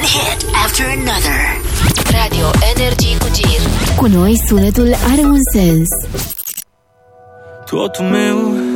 One hit after another. Radio Energy cu Gir. Cu noi sunetul are un sens. Totul meu